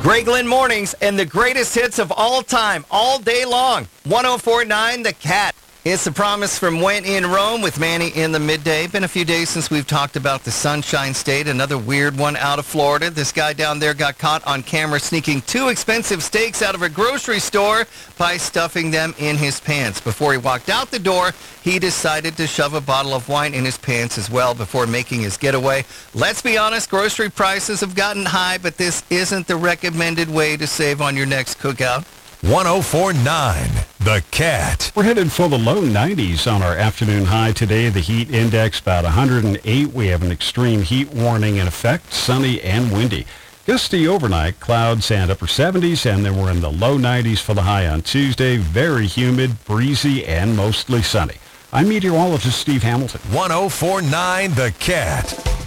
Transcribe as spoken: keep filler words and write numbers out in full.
Greg Lynn Mornings and the greatest hits of all time, all day long. one oh four point nine The Cat. It's the promise from When in Rome with Manny in the midday. Been a few days since we've talked about the Sunshine State, another weird one out of Florida. This guy down there got caught on camera sneaking two expensive steaks out of a grocery store by stuffing them in his pants. Before he walked out the door, he decided to shove a bottle of wine in his pants as well before making his getaway. Let's be honest, grocery prices have gotten high, but this isn't the recommended way to save on your next cookout. one oh four point nine The Cat. We're headed for the low nineties on our afternoon high today. The heat index about one hundred eight. We have an extreme heat warning in effect, sunny and windy. Gusty overnight, clouds and upper seventies, and then we're in the low nineties for the high on Tuesday. Very humid, breezy, and mostly sunny. I'm meteorologist Steve Hamilton. one oh four point nine The Cat.